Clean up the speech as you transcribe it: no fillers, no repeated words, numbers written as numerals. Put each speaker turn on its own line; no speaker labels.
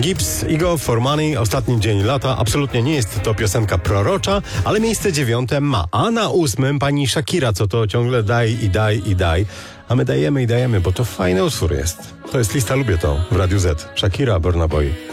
Gibbs, Ego for Money, ostatni dzień lata. Absolutnie nie jest to piosenka prorocza, ale miejsce 9 ma. A na 8 pani Shakira, co to ciągle daj i daj i daj. A my dajemy i dajemy, bo to fajny utwór jest. To jest lista, lubię to w Radiu Z. Shakira, Burna Boy.